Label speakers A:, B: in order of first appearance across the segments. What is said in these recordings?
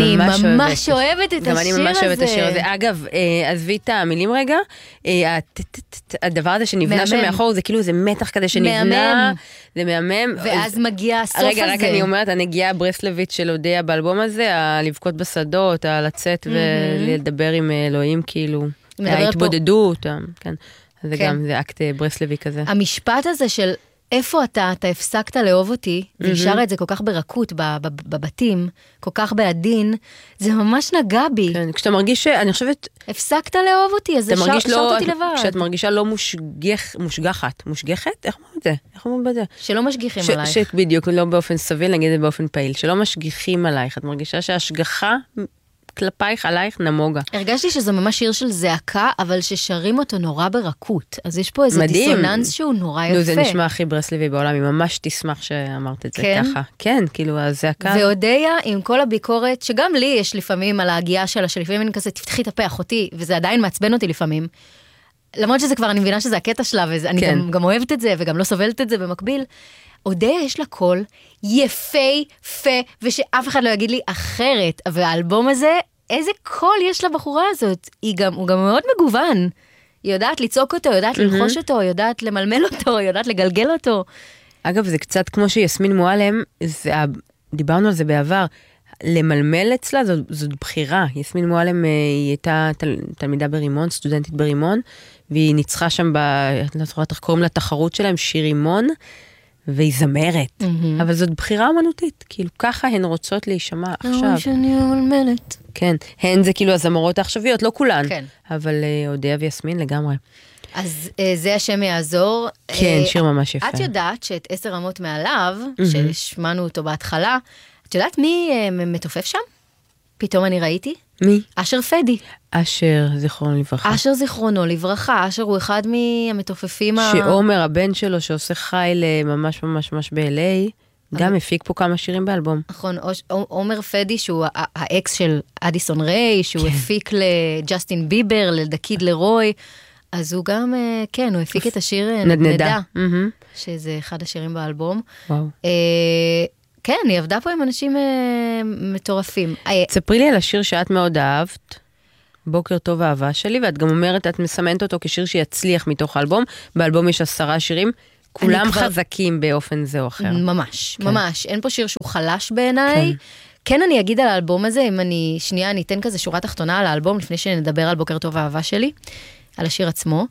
A: אני ממש אוהבת את השיר הזה.
B: גם אני ממש אוהבת את השיר הזה. אגב, עזבי את המילים רגע, הדבר הזה שנבנה שם מאחור, זה כאילו זה מתח כזה שנבנה, זה מהמם.
A: ואז מגיע הסוף הזה.
B: רגע, רק אני אומרת, הנגיעה הברסלבית של אודיה באלבום הזה, הלבכות בשדות, לצאת ולדבר עם אלוהים, כאילו, ההתבודדות, כן. זה גם, זה אקט ברסלבי כזה.
A: המשפט הזה של איפה אתה הפסקת לאהוב אותי, והשאר את זה כל כך ברכות בבתים, כל כך בעדין, זה ממש נגע בי.
B: כן, כשאתה מרגיש אני חושבת...
A: הפסקת לאהוב אותי, אז השארת אותי לבד.
B: כשאת מרגישה לא מושגחת, מושגחת? איך אומרים את זה? איך אומרים את זה?
A: שלא משגיחים עלייך.
B: בדיוק, לא באופן סביל, נגיד את זה באופן פעיל, שלא משגיחים עלייך, את מרגישה שההשגחה כלפייך, עלייך, נמוגה.
A: הרגשתי שזה ממש שיר של זעקה, אבל ששרים אותו נורא ברכות. אז יש פה איזה דיסוננס שהוא נורא יפה.
B: זה נשמע הכי ברסלבי בעולם, היא ממש תשמח שאמרת את זה ככה. כן, כאילו, הזעקה.
A: ואודיה, עם כל הביקורת, שגם לי יש לפעמים על ההגיעה שלה, שלפעמים אני כזה, תפתחי את הפה, אחותי, וזה עדיין מעצבן אותי לפעמים. למרות שזה כבר, אני מבינה שזה הקטע שלה, ואני גם אוהבת את זה, וגם לא סובלת את זה במקביל. אודיה יש לה קול יפה, ושאף אחד לא יגיד לי אחרת, והאלבום הזה, איזה קול יש לבחורה הזאת, הוא גם מאוד מגוון, היא יודעת לצעוק אותו, יודעת ללחוש אותו, יודעת למלמל אותו, יודעת לגלגל אותו.
B: אגב, זה קצת כמו שיסמין מועלם, דיברנו על זה בעבר, למלמל אצלה זאת בחירה, יסמין מועלם היא הייתה תלמידה ברימון, סטודנטית ברימון, והיא ניצחה שם, לא זוכרת איך קוראים לתחרות שלהם, שיר רימון, והיא זמרת, אבל זאת בחירה אמנותית, כאילו ככה הן רוצות להישמע עכשיו.
A: שאני מלמלת.
B: כן, הן זה כאילו הזמרות העכשוויות, לא כולן, אבל אודיה ויסמין לגמרי.
A: אז זה השם יעזור.
B: כן, שיר ממש יפה.
A: את יודעת שאת 10 רמות מעליו, ששמענו אותו בהתחלה, את יודעת מי מתופף שם? פתאום אני ראיתי.
B: מי?
A: אשר פדי.
B: אשר, זיכרונו לברכה.
A: אשר זיכרונו לברכה. אשר הוא אחד מהמתופפים
B: שעומר, הבן שלו, שעושה חייל ממש ממש ממש ב-LA, גם הפיק פה כמה שירים באלבום.
A: נכון, עומר פדי, שהוא האקס של אדיסון ריי, שהוא הפיק לג'סטין ביבר, לדקיד לרוי, אז הוא גם, כן, הוא הפיק את השיר נדנדה, שזה אחד השירים באלבום.
B: וואו.
A: כן, היא עבדה פה עם אנשים מטורפים.
B: תספרי לי על השיר שאת מאוד אהבת, בוקר טוב אהבה שלי, ואת גם אומרת, את מסמנת אותו כשיר שיצליח מתוך האלבום, באלבום יש 10 שירים, כולם חזקים באופן זה או אחר.
A: ממש, ממש. אין פה שיר שהוא חלש בעיניי. כן, אני אגיד על האלבום הזה, אם אני, שנייה, אני אתן כזה שורה תחתונה על האלבום, לפני שנדבר על בוקר טוב אהבה שלי, על השיר עצמו.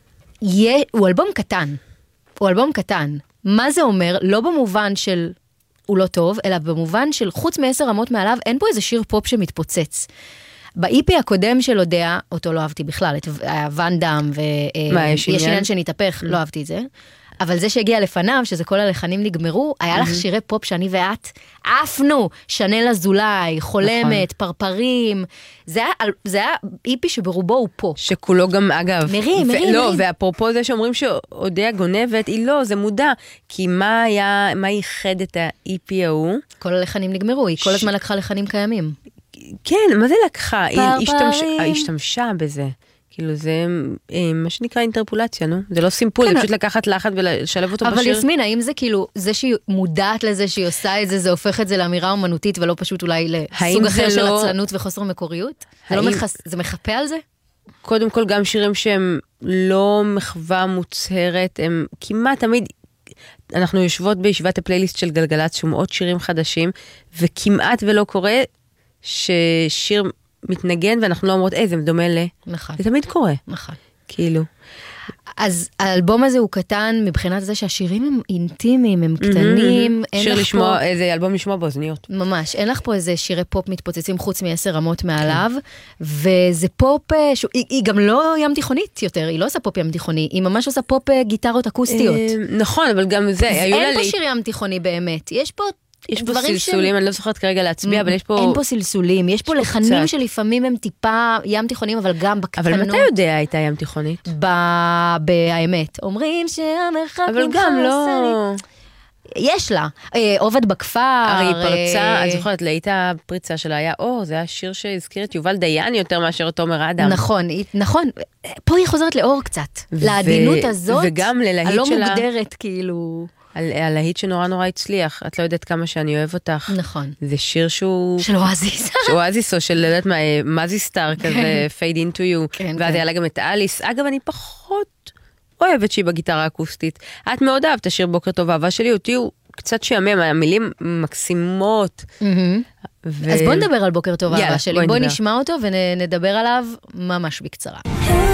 A: הוא אלבום קטן. הוא אלבום קטן. מה זה אומר? לא במובן של הוא לא טוב, אלא במובן של חוץ מ10 רמות מעליו, אין פה איזה שיר פופ שמתפוצץ. באיפי הקודם של אודיה, אותו לא אהבתי בכלל, את ואן דאם, ויש עניין שנתהפך, לא אהבתי את זה. אבל זה שהגיע לפניו, שזה כל הלחנים נגמרו, היה לך שירי פופ שאני ואת עפנו, שנל אזולאי, חולמת, פרפרים, זה היה איפי שברובו הוא פופ.
B: שכולו גם, אגב,
A: מרים.
B: לא, ואפרופו זה שאומרים שאודיה גונבת, היא לא, זה מודע, כי מה ייחד את האיפי ההוא?
A: כל הלחנים נגמרו, היא כל הזמן לקחה לחנים קיימים.
B: כן, מה זה לקחה? היא השתמשה בזה. כאילו זה מה שנקרא אינטרפולציה, נו? זה לא סימפול, זה פשוט לקחת לחת ולשלב אותו בשיר.
A: אבל יסמין, האם זה כאילו, זה שהיא מודעת לזה שהיא עושה את זה, זה הופך את זה לאמירה אומנותית, ולא פשוט אולי לסוג אחר של עצלנות וחוסר מקוריות? זה מחפה על זה?
B: קודם כל, גם שירים שהם לא מחווה מוצהרת, הם כמעט תמיד, אנחנו יושבות בישיבת הפלייליסט של גלגלצ, שהוא מאוד שירים חדשים, וכמעט ולא קורה ששיר מתנגן, ואנחנו לא אומרות, זה מדומה ל...
A: נכון.
B: זה תמיד קורה.
A: נכון.
B: כאילו.
A: אז האלבום הזה הוא קטן, מבחינת זה שהשירים הם אינטימיים, הם קטנים.
B: שיר לשמוע, איזה אלבום לשמוע באוזניות.
A: ממש, אין לך פה איזה שירי פופ מתפוצצים חוץ מ10 רמות מעליו, וזה פופ, היא גם לא ים תיכונית יותר, היא לא עושה פופ ים תיכוני, היא ממש עושה פופ גיטרות אקוסטיות.
B: נכון, אבל גם זה,
A: אין פה שיר ים תיכוני באמת, יש פה
B: סלסולים, אני לא זוכרת כרגע להצביע, אבל יש פה...
A: אין פה סלסולים, יש פה לחנים שלפעמים הם טיפה ים תיכונים, אבל גם בקטנות.
B: אבל מתי יודע הייתה ים תיכונית?
A: באמת. אומרים שהמרחק
B: אבל גם לא...
A: יש לה. עובד בכפר.
B: הרי היא פרצה, את זוכרת, להיטה הפריצה שלה היה, זה היה שיר שהזכיר את יובל דיין יותר מאשר את עומר אדם.
A: נכון. פה היא חוזרת לאור קצת. לעדינות הזאת,
B: וגם ללהיט שלה...
A: הלא מוגדרת, כאילו...
B: על להיט שנורא נורא הצליח, את לא יודעת כמה שאני אוהב אותך.
A: נכון.
B: זה שיר שהוא...
A: של אואזיס.
B: של אואזיס, או של, לא יודעת מה, מזי סטאר כזה, Fade Into You,
A: כן,
B: ואז
A: כן.
B: היה לה גם את אליס. אגב, אני פחות אוהבת שהיא בגיטרה האקוסטית. את מאוד אהבת השיר בוקר טוב אהבה שלי, אותי הוא קצת שעמם, המילים מקסימות.
A: אז בוא נדבר על בוקר טוב
B: יאללה,
A: אהבה שלי.
B: בואי
A: בוא
B: נדבר.
A: נשמע אותו ונדבר עליו ממש בקצרה.